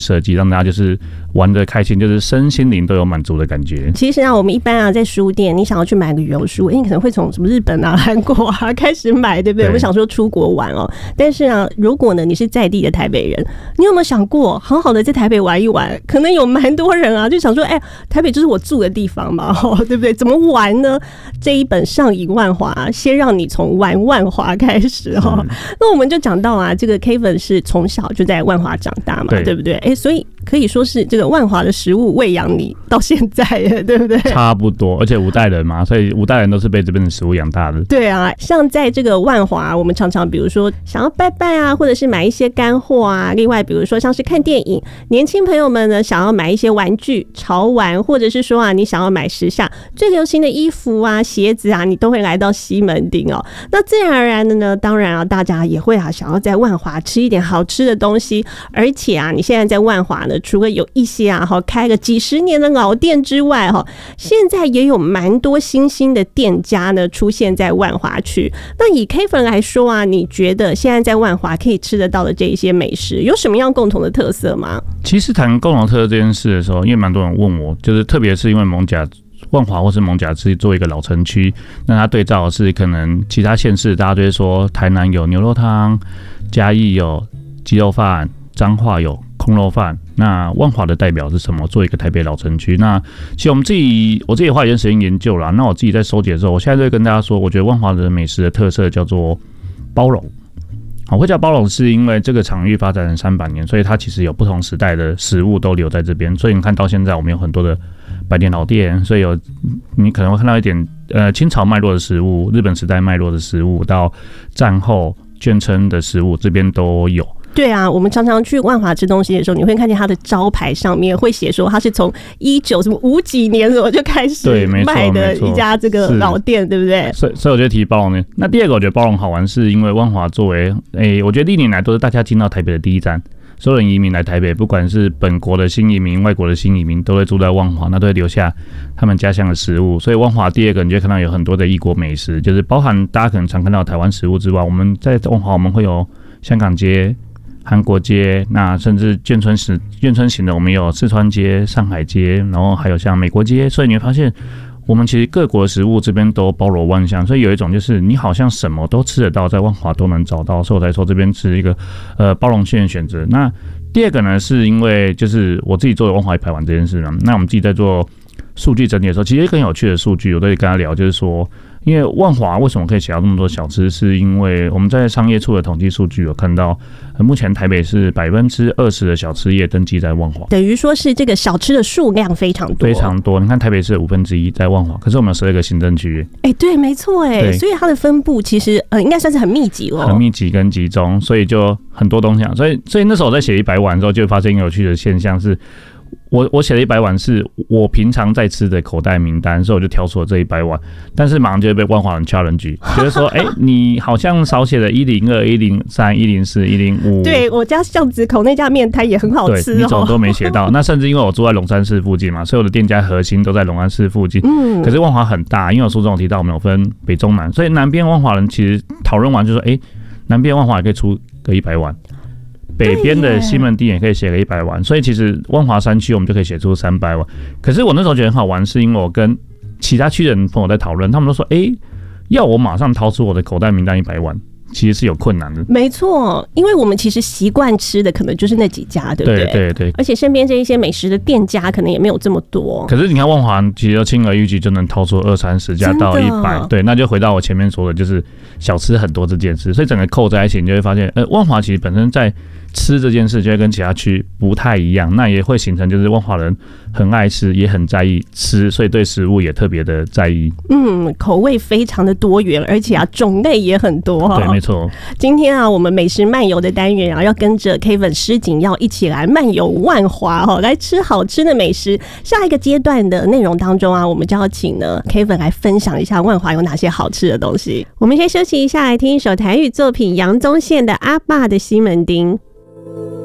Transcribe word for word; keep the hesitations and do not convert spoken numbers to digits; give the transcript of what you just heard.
设计，让大家就是玩得开心，就是身心灵都有满足的感觉。 其实啊，我们一般啊在书店，你想要去买个旅游书，你可能会从什么日本啊、韩国啊开始买，对不对？我们想说出国玩哦，但是啊，如果呢你是在地的台北人，你有没有想过，好好的在台北玩一玩？可能有蛮多人啊就想说，哎、欸，台北就是我住的地方嘛，哦，对不对？怎么玩呢？这一本上瘾万华，先让你从玩万华开始哦。嗯、那我们就讲到啊，这个 Kevin 是从小就在万华长大嘛， 对, 对不对？哎、欸，所以可以说是这个万华的食物喂养你到现在，对不对？ 差不多，而且五代人嘛，所以五代人都是被这边的食物养大的。 对啊，像在这个万华，我们常常比如说想要拜拜啊，或者是买一些干货啊。另外，比如说像是看电影，年轻朋友们呢想要买一些玩具、潮玩，或者是说啊，你想要买时尚最流行的衣服啊、鞋子啊，你都会来到西门町哦。那自然而然的呢，当然啊，大家也会啊想要在万华吃一点好吃的东西，而且啊，你现在在万华呢，除了有一些啊开个几十年的老店之外，现在也有蛮多新兴的店家呢出现在万华区。那以 Kevin 来说啊，你觉得现在在万华可以吃得到的这一些美食有什么样共同的特色吗？ 其实谈共同特色这件事的时候，因为蛮多人问我，就是特别是因为艋舺万华或是艋舺是做一个老城区，那它对照的是可能其他县市，大家就会说台南有牛肉汤，嘉义有鸡肉饭，彰化有空肉饭，那万华的代表是什么？做一个台北老城区。那其实我们自己，我自己花一段时间研究啦。那我自己在收集的时候，我现在就会跟大家说，我觉得万华的美食的特色叫做包容。我会叫包容，是因为这个场域发展了三百年，所以它其实有不同时代的食物都留在这边。所以你看到现在，我们有很多的百年老店，所以有你可能会看到一点呃清朝脉络的食物、日本时代脉络的食物，到战后眷村的食物，这边都有。 对啊，我们常常去万华吃东西的时候，你会看见它的招牌上面会写说它是从一九什么五几年什么就开始卖的一家这个老店，对不对？ 所以，所以我觉得提包容呢。那第二个我觉得包容好玩，是因为万华作为诶，我觉得历年来都是大家进到台北的第一站。所有人移民来台北，不管是本国的新移民、外国的新移民，都会住在万华，那都会留下他们家乡的食物。所以万华第二个，你就会看到有很多的异国美食，就是包含大家可能常看到台湾食物之外，我们在万华我们会有香港街、韩国街，那甚至眷村型眷村型的，我们有四川街、上海街，然后还有像美国街，所以你会发现，我们其实各国的食物这边都包罗万象，所以有一种就是你好像什么都吃得到，在万华都能找到，所以我才说这边是一个呃包容性的选择。那第二个呢，是因为就是我自己做的万华一排碗这件事呢，那我们自己在做数据整理的时候，其实一个很有趣的数据，我都会跟他聊，就是说。因为万华为什么可以写到那么多小吃，是因为我们在商业处的统计数据有看到，目前台北是百分之二十的小吃业登记在万华， 等于说是这个小吃的数量非常多， 非常多。你看台北市五分之一在万华，可是我们有十二个行政区， 哎、欸，对，没错，哎，所以它的分布其实呃应该算是很密集了， 很密集跟集中，所以就很多东西啊。所以所以那时候我在写一百碗的时候，就发现有趣的现象是。我我写了一百碗是我平常在吃的口袋名单，所以我就挑出了这一百碗，但是马上就会被万华人 challenge， 觉得说，哎、欸，你好像少写了一零二、一零三、一零四、一零五。 对，我家巷子口那家面摊也很好吃哦， 对，你怎么都没写到。那甚至因为我住在龙山寺附近嘛，所以我的店家核心都在龙山寺附近。嗯，可是万华很大，因为我书中有提到我们有分北中南，所以南边万华人其实讨论完就说，哎、欸，南边万华也可以出个一百碗。北边的西门町也可以写个一百碗，所以其实万华山区我们就可以写出三百碗。可是我那时候觉得很好玩，是因为我跟其他区的人朋友在讨论，他们都说：“哎、欸，要我马上掏出我的口袋名单一百碗，其实是有困难的。” 没错，因为我们其实习惯吃的可能就是那几家，对不对？ 对对对。 而且身边这一些美食的店家可能也没有这么多。 可是你看万华，其实轻而易举就能掏出二三十家到一百，对，那就回到我前面说的，就是小吃很多这件事，所以整个扣在一起，你就会发现，呃，万华其实本身在吃这件事就会跟其他区不太一样，那也会形成就是万华人很爱吃，也很在意吃，所以对食物也特别的在意。 嗯，口味非常的多元，而且啊种类也很多哈。 对，没错。 今天啊，我们美食漫游的单元啊，要跟着 Kevin 施景耀一起来漫游万华哈，来吃好吃的美食。下一个阶段的内容当中啊，我们就要请呢 Kevin 来分享一下万华有哪些好吃的东西。我们先休息一下，来听一首台语作品杨宗宪的《阿嬷的西门町》。